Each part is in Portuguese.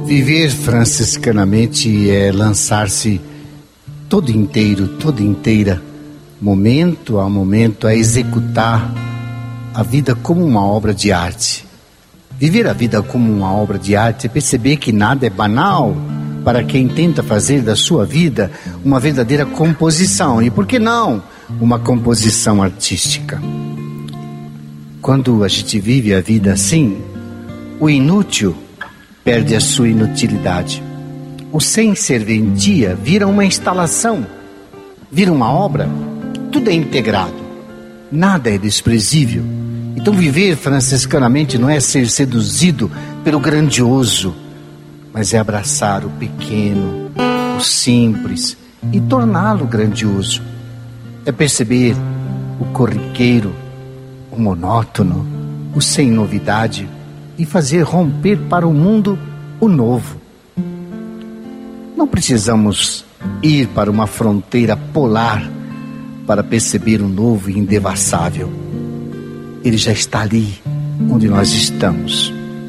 Viver franciscanamente é lançar-se todo inteiro, toda inteira, momento a momento, a executar a vida como uma obra de arte. Viver a vida como uma obra de arte é perceber que nada é banal para quem tenta fazer da sua vida uma verdadeira composição. E por que não uma composição artística? Quando a gente vive a vida assim, o inútil perde a sua inutilidade. O sem serventia vira uma instalação, vira uma obra. Tudo é integrado, nada é desprezível. Então viver franciscanamente não é ser seduzido pelo grandioso, mas é abraçar o pequeno, o simples e torná-lo grandioso. É perceber o corriqueiro, o monótono, o sem novidade e fazer romper para o mundo o novo. Não precisamos ir para uma fronteira polar para perceber o novo e indevassável. Ele já está ali onde nós estamos.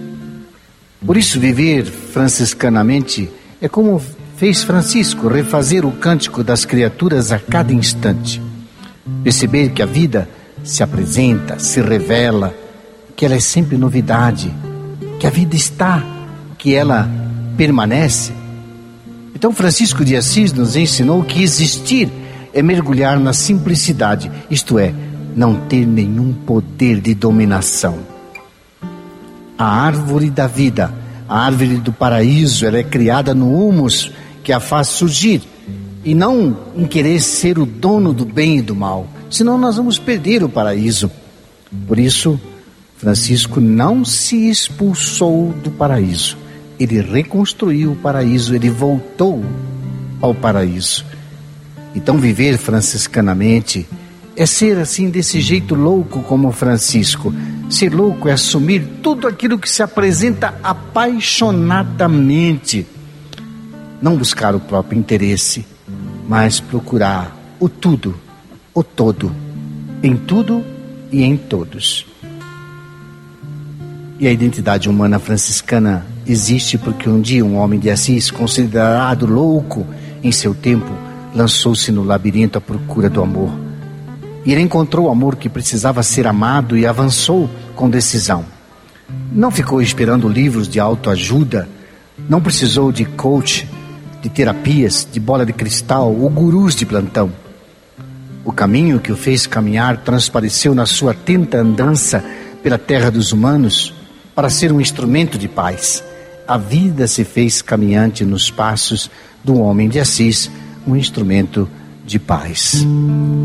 Por isso, viver franciscanamente é como fez Francisco, refazer o cântico das criaturas a cada instante. Perceber que a vida se apresenta, se revela, que ela é sempre novidade, que a vida está, que ela permanece. Então Francisco de Assis nos ensinou que existir é mergulhar na simplicidade, isto é, não ter nenhum poder de dominação. A árvore da vida, a árvore do paraíso, ela é criada no humus que a faz surgir, e não em querer ser o dono do bem e do mal, senão nós vamos perder o paraíso. Por isso, Francisco não se expulsou do paraíso. Ele reconstruiu o paraíso, ele voltou ao paraíso. Então viver franciscanamente é ser assim, desse jeito louco como Francisco. Ser louco é assumir tudo aquilo que se apresenta apaixonadamente. Não buscar o próprio interesse, mas procurar o tudo, o todo, em tudo e em todos. E a identidade humana franciscana existe porque um dia um homem de Assis, considerado louco em seu tempo, lançou-se no labirinto à procura do amor. E ele encontrou o amor que precisava ser amado e avançou com decisão. Não ficou esperando livros de autoajuda, não precisou de coach, de terapias, de bola de cristal ou gurus de plantão. O caminho que o fez caminhar transpareceu na sua atenta andança pela terra dos humanos para ser um instrumento de paz. A vida se fez caminhante nos passos do homem de Assis, um instrumento de paz.